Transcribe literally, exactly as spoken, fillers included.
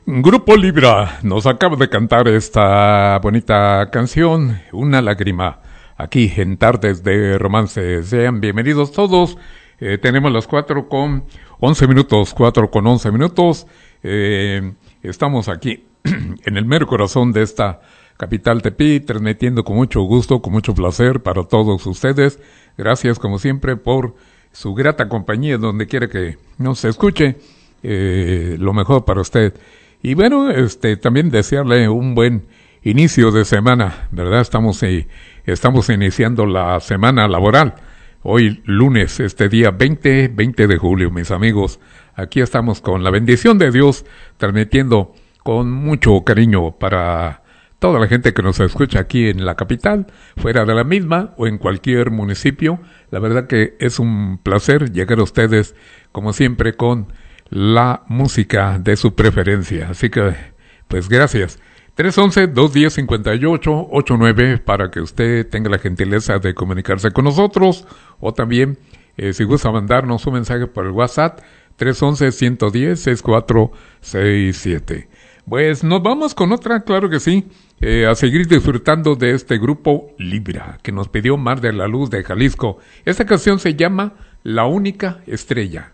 Grupo Libra nos acaba de cantar esta bonita canción, Una lágrima, aquí en Tardes de Romance. Sean bienvenidos todos. Eh, tenemos las cuatro con once minutos, cuatro con once minutos. Eh, estamos aquí en el mero corazón de esta capital Tepic, transmitiendo con mucho gusto, con mucho placer para todos ustedes. Gracias como siempre por su grata compañía donde quiera que nos escuche. Eh, lo mejor para usted. Y bueno, este también desearle un buen inicio de semana, ¿verdad? Estamos eh, estamos iniciando la semana laboral. Hoy lunes, este día veinte de julio, mis amigos. Aquí estamos con la bendición de Dios, transmitiendo con mucho cariño para toda la gente que nos escucha aquí en la capital, fuera de la misma o en cualquier municipio. La verdad que es un placer llegar a ustedes, como siempre, con la música de su preferencia. Así que, pues gracias. tres once, dos diez, cincuenta y ocho ochenta y nueve para que usted tenga la gentileza de comunicarse con nosotros. O también, eh, si gusta mandarnos un mensaje por el WhatsApp, tres once, ciento diez, sesenta y cuatro sesenta y siete. Pues nos vamos con otra, claro que sí, eh, a seguir disfrutando de este grupo Libra, que nos pidió Mar de la Luz de Jalisco. Esta canción se llama La Única Estrella.